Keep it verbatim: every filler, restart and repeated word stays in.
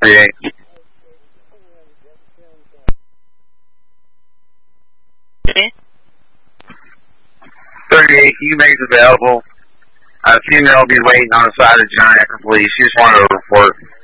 thirty-eight. thirty-eight, you make it available. A female will be waiting on the side of the Giant Police. She just wanted to report.